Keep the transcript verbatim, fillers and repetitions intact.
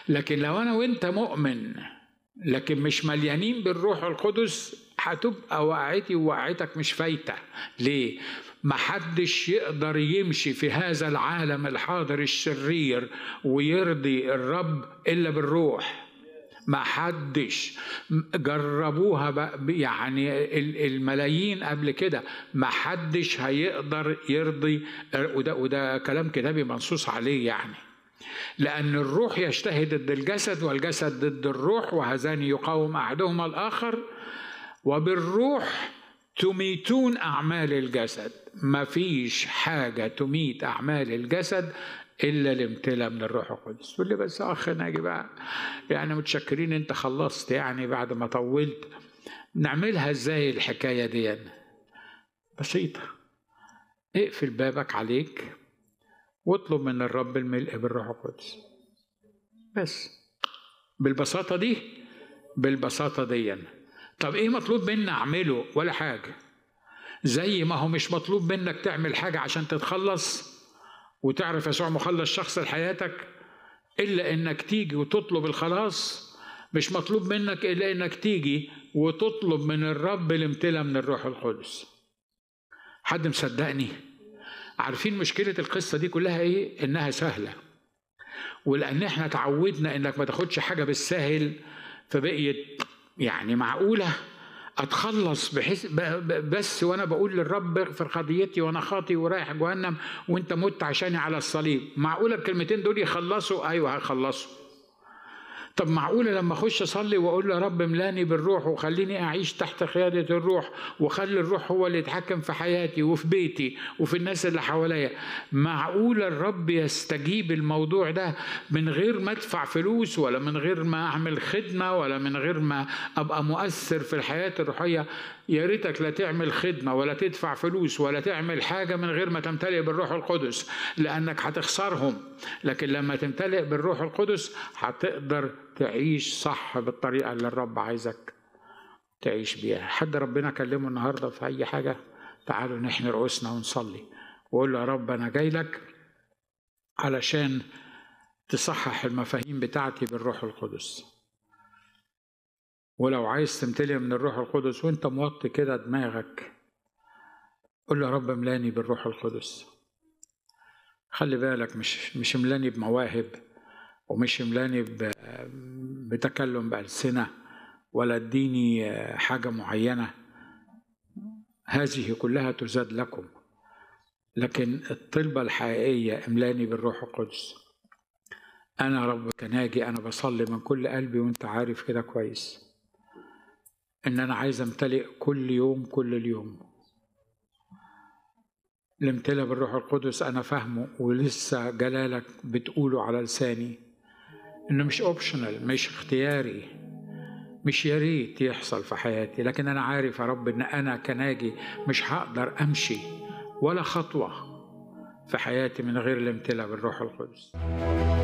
لكن لو أنا وإنت مؤمن لكن مش مليانين بالروح القدس، هتبقى وقعتي ووقعتك مش فايتة. ليه؟ محدش يقدر يمشي في هذا العالم الحاضر الشرير ويرضي الرب إلا بالروح. ما حدش. جربوها بقى يعني الملايين قبل كده، ما حدش هيقدر يرضي. وده, وده كلام كتابي منصوص عليه يعني، لأن الروح يجتهد ضد الجسد والجسد ضد الروح، وهذان يقاوم أحدهما الآخر، وبالروح تميتون أعمال الجسد. ما فيش حاجة تميت أعمال الجسد إلا الامتلاء من الروح القدس. تقول لي بس أخ ناجي بقى يعني متشكرين أنت خلصت يعني بعد ما طولت. نعملها إزاي الحكاية دي؟ بسيطة، اقفل بابك عليك واطلب من الرب الملء بالروح القدس بس، بالبساطة دي بالبساطة دي. طب ايه مطلوب منا اعمله؟ ولا حاجة. زي ما هو مش مطلوب منك تعمل حاجة عشان تتخلص وتعرف يسوع مخلص شخص لحياتك إلا إنك تيجي وتطلب الخلاص، مش مطلوب منك إلا إنك تيجي وتطلب من الرب الامتلاء من الروح القدس. حد مصدقني؟ عارفين مشكلة القصة دي كلها إيه؟ إنها سهلة، ولأن إحنا تعودنا إنك ما تاخدش حاجة بالسهل، فبقيت يعني معقولة أتخلص بحس بس وأنا بقول للرب اغفر خطيتي وأنا خاطي ورايح جهنم وأنت مت عشاني على الصليب. معقولة الكلمتين دول يخلصوا؟ أيوة هيخلصوا. طب معقولة لما أخش أصلي وأقول له رب املاني بالروح وخليني أعيش تحت قيادة الروح وخلي الروح هو اللي يتحكم في حياتي وفي بيتي وفي الناس اللي حواليا، معقولة الرب يستجيب الموضوع ده من غير ما أدفع فلوس ولا من غير ما أعمل خدمة ولا من غير ما أبقى مؤثر في الحياة الروحية؟ يا ريتك لا تعمل خدمة ولا تدفع فلوس ولا تعمل حاجة من غير ما تمتلئ بالروح القدس، لأنك هتخسرهم. لكن لما تمتلئ بالروح القدس هتقدر تعيش صح بالطريقة اللي الرب عايزك تعيش بيها. حد ربنا كلمه النهاردة في أي حاجة؟ تعالوا نحن رؤوسنا ونصلي وقول له يا رب أنا جاي لك علشان تصحح المفاهيم بتاعتي بالروح القدس. ولو عايز تمتلئ من الروح القدس وانت موطي كده دماغك، قول له يا رب املاني بالروح القدس. خلي بالك مش مش املاني بمواهب ومش املاني بتكلم بألسنة ولا اديني حاجة معينة، هذه كلها تزاد لكم. لكن الطلبة الحقيقية املاني بالروح القدس. أنا رب كناجي أنا بصلي من كل قلبي وانت عارف كده كويس إن أنا عايز أمتلئ كل يوم كل اليوم. الامتلاء بالروح القدس أنا فاهمه ولسه جلالك بتقوله على لساني إنه مش اوبشنال، مش اختياري، مش يا ريت يحصل في حياتي، لكن أنا عارف يا رب إن أنا كناجي مش هقدر أمشي ولا خطوة في حياتي من غير الامتلاء بالروح القدس.